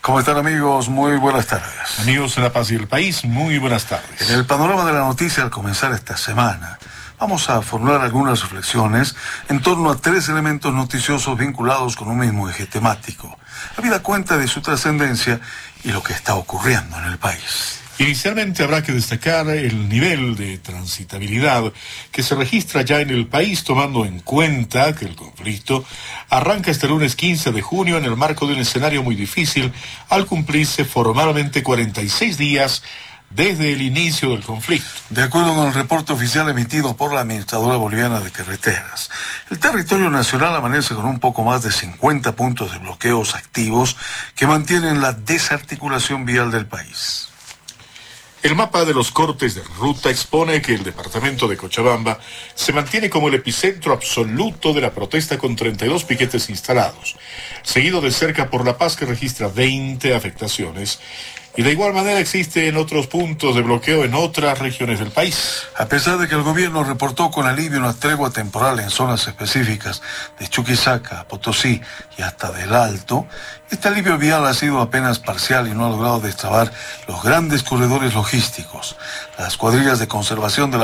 ¿Cómo están, amigos? Muy buenas tardes. Amigos de La Paz y el País, muy buenas tardes. En el panorama de la noticia al comenzar esta semana, vamos a formular algunas reflexiones en torno a tres elementos noticiosos vinculados con un mismo eje temático, habida cuenta de su trascendencia y lo que está ocurriendo en el país. Inicialmente habrá que destacar el nivel de transitabilidad que se registra ya en el país, tomando en cuenta que el conflicto arranca este lunes 15 de junio en el marco de un escenario muy difícil al cumplirse formalmente 46 días desde el inicio del conflicto. De acuerdo con el reporte oficial emitido por la Administradora Boliviana de Carreteras, el territorio nacional amanece con un poco más de 50 puntos de bloqueos activos que mantienen la desarticulación vial del país. El mapa de los cortes de ruta expone que el departamento de Cochabamba se mantiene como el epicentro absoluto de la protesta con 32 piquetes instalados, seguido de cerca por La Paz, que registra 20 afectaciones, y de igual manera existen otros puntos de bloqueo en otras regiones del país. A pesar de que el gobierno reportó con alivio una tregua temporal en zonas específicas de Chuquisaca, Potosí y hasta del Alto, este alivio vial ha sido apenas parcial y no ha logrado destrabar los grandes corredores logísticos. Las cuadrillas de conservación de la